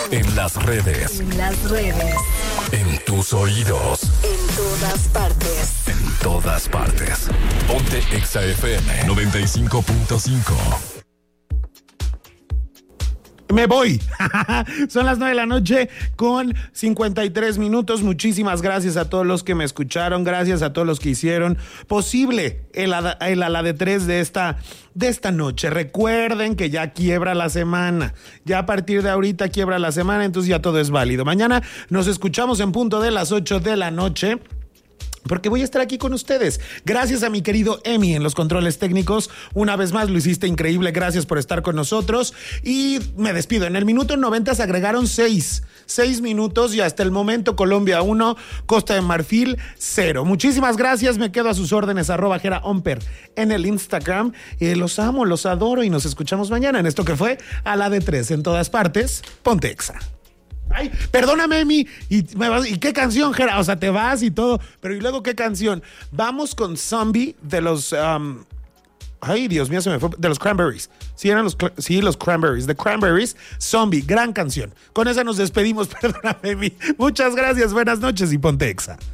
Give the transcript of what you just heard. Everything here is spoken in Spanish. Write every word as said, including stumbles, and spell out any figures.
En las redes. En las redes. En tus oídos. En todas partes. En todas partes. Ponte Exa F M noventa y cinco punto cinco. Me voy. Son las nueve de la noche con cincuenta y tres minutos. Muchísimas gracias a todos los que me escucharon. Gracias a todos los que hicieron posible el, el a la de tres de esta, de esta noche. Recuerden que ya quiebra la semana. Ya a partir de ahorita quiebra la semana, entonces ya todo es válido. Mañana nos escuchamos en punto de las ocho de la noche. Porque voy a estar aquí con ustedes. Gracias a mi querido Emi en los controles técnicos. Una vez más lo hiciste increíble. Gracias por estar con nosotros. Y me despido. En el minuto noventa se agregaron seis. Seis minutos y hasta el momento Colombia uno, Costa de Marfil cero. Muchísimas gracias. Me quedo a sus órdenes. Arroba Jera Omper en el Instagram. Eh, los amo, los adoro y nos escuchamos mañana en esto que fue A la de tres en todas partes. Ponte Exa. Ay, perdóname, Emi. ¿Y, me vas, ¿Y qué canción, Jera? O sea, te vas y todo. Pero ¿y luego qué canción? Vamos con Zombie de los... Um, ay, Dios mío, se me fue. De los Cranberries. Sí, eran los, sí, los Cranberries. The Cranberries, Zombie. Gran canción. Con esa nos despedimos. Perdóname, Emi. Muchas gracias. Buenas noches y ponte Exa.